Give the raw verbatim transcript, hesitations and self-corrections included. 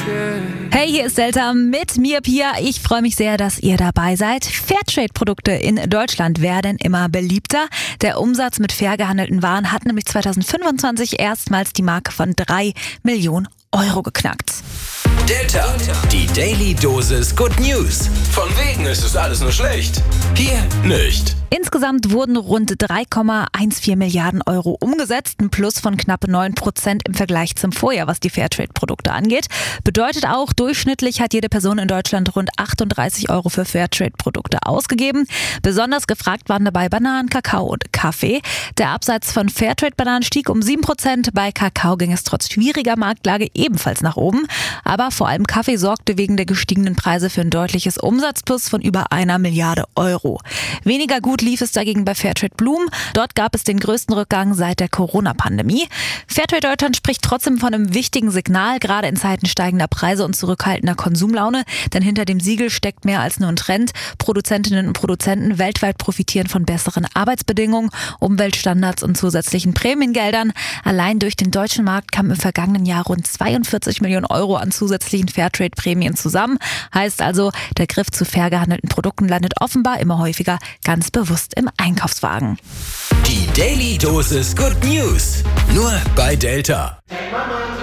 Hey, hier ist Delta mit mir, Pia. Ich freue mich sehr, dass ihr dabei seid. Fairtrade-Produkte in Deutschland werden immer beliebter. Der Umsatz mit fair gehandelten Waren hat nämlich zwanzig fünfundzwanzig erstmals die Marke von drei Millionen Euro geknackt. Delta, die Daily Dosis Good News. Von wegen ist es alles nur schlecht. Hier nicht. Insgesamt wurden rund drei Komma vierzehn Milliarden Euro umgesetzt, ein Plus von knapp neun Prozent im Vergleich zum Vorjahr, was die Fairtrade-Produkte angeht. Bedeutet auch, durchschnittlich hat jede Person in Deutschland rund achtunddreißig Euro für Fairtrade-Produkte ausgegeben. Besonders gefragt waren dabei Bananen, Kakao und Kaffee. Der Absatz von Fairtrade-Bananen stieg um sieben Prozent. Bei Kakao ging es trotz schwieriger Marktlage ebenfalls nach oben. Aber vor allem Kaffee sorgte wegen der gestiegenen Preise für ein deutliches Umsatzplus von über einer Milliarde Euro. Weniger gut lief es dagegen bei Fairtrade Blumen. Dort gab es den größten Rückgang seit der Corona-Pandemie. Fairtrade Deutschland spricht trotzdem von einem wichtigen Signal, gerade in Zeiten steigender Preise und zurückhaltender Konsumlaune. Denn hinter dem Siegel steckt mehr als nur ein Trend. Produzentinnen und Produzenten weltweit profitieren von besseren Arbeitsbedingungen, Umweltstandards und zusätzlichen Prämiengeldern. Allein durch den deutschen Markt kamen im vergangenen Jahr rund zweiundvierzig Millionen Euro an zusätzlichen Fairtrade-Prämien zusammen. Heißt also, der Griff zu fair gehandelten Produkten landet offenbar immer häufiger ganz bewusst im Einkaufswagen. Die Daily Dosis Good News. Nur bei Delta.